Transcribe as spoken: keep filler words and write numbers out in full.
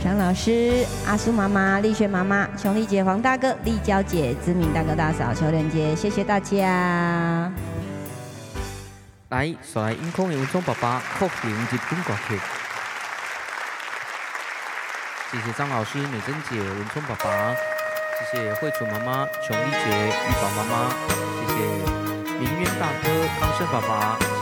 张老师、阿苏妈妈、丽轩妈妈、琼丽姐、黄大哥、丽娇姐、知名大哥大嫂、邱仁杰，谢谢大家。 来，再来音控的文聪爸爸酷评日本歌曲。谢谢张老师、美珍姐、文聪爸爸，谢谢惠楚妈妈、琼丽姐、玉宝妈妈，谢谢明渊大哥、康胜爸爸。